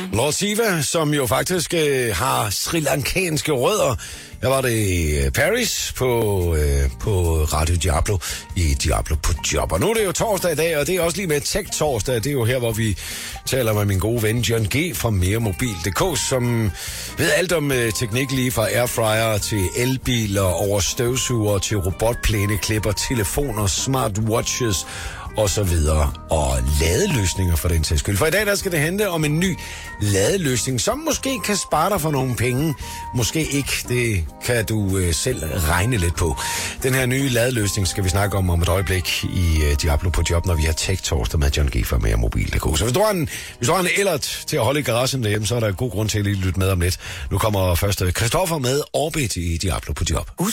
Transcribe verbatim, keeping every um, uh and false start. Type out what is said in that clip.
Lord Siva, som jo faktisk øh, har sri lankanske rødder. Jeg var det i Paris på, øh, på Radio Diablo i Diablo på job. Og nu er det jo torsdag i dag, og det er også lige med Tech Torsdag. Det er jo her, hvor vi taler med min gode ven John G. fra meremobil punktum d k, som ved alt om øh, teknik, lige fra airfryer til elbiler, over støvsuger til robotplæneklipper, telefoner, smartwatches og så videre, og ladeløsninger for den sags skyld. For i dag der skal det handle om en ny ladeløsning, som måske kan spare dig for nogle penge, måske ikke. Det kan du øh, selv regne lidt på. Den her nye ladeløsning skal vi snakke om om et øjeblik i øh, Diablo på job, når vi har Tech Torsdag med John G. fra meremobil punktum d k. Så hvis du har en, hvis du har en ellert til at holde i garagen derhjemme, så er der god grund til at lige lytte med om lidt. Nu kommer først Christoffer med Orbit i Diablo på job.